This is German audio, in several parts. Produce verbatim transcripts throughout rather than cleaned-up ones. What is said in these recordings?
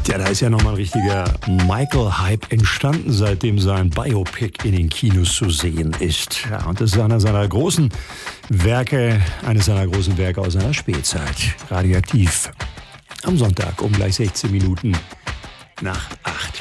Ja, da ist ja nochmal ein richtiger Michael-Hype entstanden, seitdem sein Biopic in den Kinos zu sehen ist. Ja, und das ist einer seiner großen Werke, eines seiner großen Werke aus seiner Spätzeit. Radioaktiv. Am Sonntag um gleich sechzehn Minuten nach acht.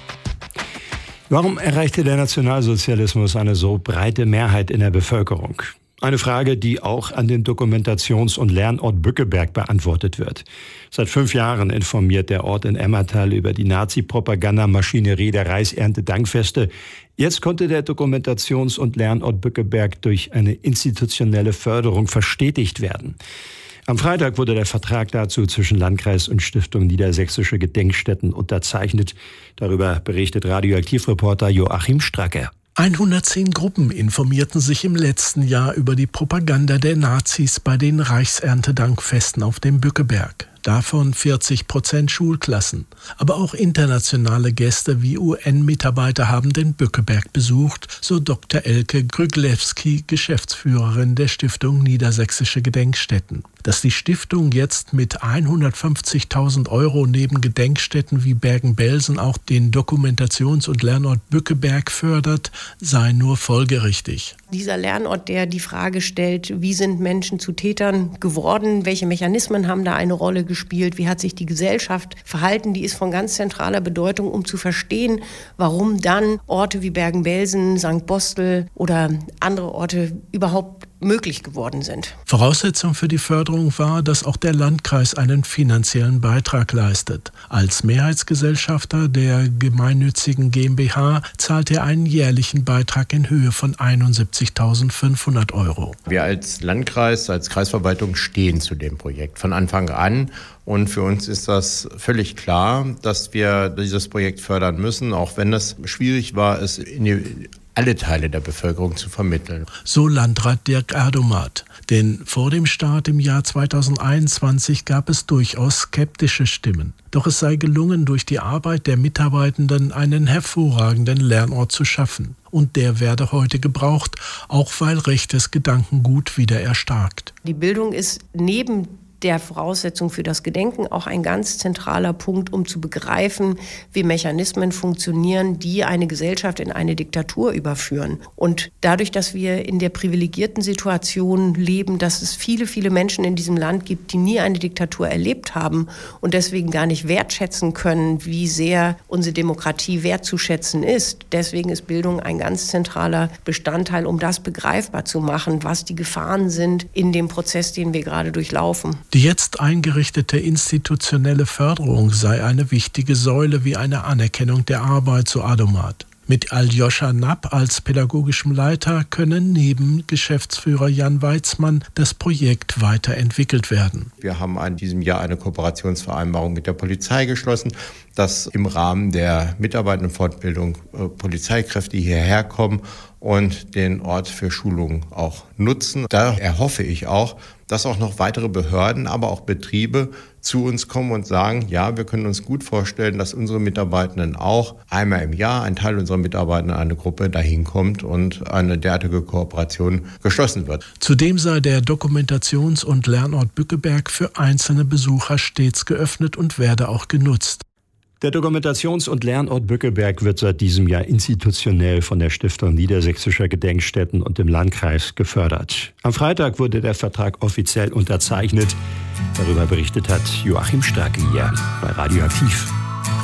Warum erreichte der Nationalsozialismus eine so breite Mehrheit in der Bevölkerung? Eine Frage, die auch an den Dokumentations- und Lernort Bückeberg beantwortet wird. Seit fünf Jahren informiert der Ort in Emmertal über die Nazi-Propagandamaschinerie der Reichsernte-Dankfeste. Jetzt konnte der Dokumentations- und Lernort Bückeberg durch eine institutionelle Förderung verstetigt werden. Am Freitag wurde der Vertrag dazu zwischen Landkreis und Stiftung Niedersächsische Gedenkstätten unterzeichnet. Darüber berichtet Radioaktivreporter Joachim Stracke. hundertzehn Gruppen informierten sich im letzten Jahr über die Propaganda der Nazis bei den Reichserntedankfesten auf dem Bückeberg. Davon vierzig Prozent Schulklassen. Aber auch internationale Gäste wie U N-Mitarbeiter haben den Bückeberg besucht, so Doktor Elke Grüglewski, Geschäftsführerin der Stiftung Niedersächsische Gedenkstätten. Dass die Stiftung jetzt mit hundertfünfzigtausend Euro neben Gedenkstätten wie Bergen-Belsen auch den Dokumentations- und Lernort Bückeberg fördert, sei nur folgerichtig. Dieser Lernort, der die Frage stellt, wie sind Menschen zu Tätern geworden, welche Mechanismen haben da eine Rolle gespielt, wie hat sich die Gesellschaft verhalten, die ist von ganz zentraler Bedeutung, um zu verstehen, warum dann Orte wie Bergen-Belsen, Sankt Bostel oder andere Orte überhaupt möglich geworden sind. Voraussetzung für die Förderung war, dass auch der Landkreis einen finanziellen Beitrag leistet. Als Mehrheitsgesellschafter der gemeinnützigen GmbH zahlt er einen jährlichen Beitrag in Höhe von einundsiebzigtausendfünfhundert Euro. Wir als Landkreis, als Kreisverwaltung stehen zu dem Projekt von Anfang an. Und für uns ist das völlig klar, dass wir dieses Projekt fördern müssen, auch wenn es schwierig war, es in die alle Teile der Bevölkerung zu vermitteln. So Landrat Dirk Adomat. Denn vor dem Start im Jahr zweitausendeinundzwanzig gab es durchaus skeptische Stimmen. Doch es sei gelungen, durch die Arbeit der Mitarbeitenden einen hervorragenden Lernort zu schaffen. Und der werde heute gebraucht, auch weil rechtes Gedankengut wieder erstarkt. Die Bildung ist neben der Voraussetzung für das Gedenken auch ein ganz zentraler Punkt, um zu begreifen, wie Mechanismen funktionieren, die eine Gesellschaft in eine Diktatur überführen. Und dadurch, dass wir in der privilegierten Situation leben, dass es viele, viele Menschen in diesem Land gibt, die nie eine Diktatur erlebt haben und deswegen gar nicht wertschätzen können, wie sehr unsere Demokratie wertzuschätzen ist. Deswegen ist Bildung ein ganz zentraler Bestandteil, um das begreifbar zu machen, was die Gefahren sind in dem Prozess, den wir gerade durchlaufen. Die jetzt eingerichtete institutionelle Förderung sei eine wichtige Säule wie eine Anerkennung der Arbeit, so Adomat. Mit Aljoscha Knapp als pädagogischem Leiter können neben Geschäftsführer Jan Weizmann das Projekt weiterentwickelt werden. Wir haben in diesem Jahr eine Kooperationsvereinbarung mit der Polizei geschlossen, dass im Rahmen der Mitarbeitendenfortbildung äh, Polizeikräfte hierher kommen und den Ort für Schulungen auch nutzen. Da erhoffe ich auch, dass auch noch weitere Behörden, aber auch Betriebe zu uns kommen und sagen, ja, wir können uns gut vorstellen, dass unsere Mitarbeitenden auch einmal im Jahr, ein Teil unserer Mitarbeitenden, eine Gruppe dahin kommt und eine derartige Kooperation geschlossen wird. Zudem sei der Dokumentations- und Lernort Bückeberg für einzelne Besucher stets geöffnet und werde auch genutzt. Der Dokumentations- und Lernort Bückeberg wird seit diesem Jahr institutionell von der Stiftung Niedersächsischer Gedenkstätten und dem Landkreis gefördert. Am Freitag wurde der Vertrag offiziell unterzeichnet. Darüber berichtet hat Joachim Stracke hier bei Radioaktiv.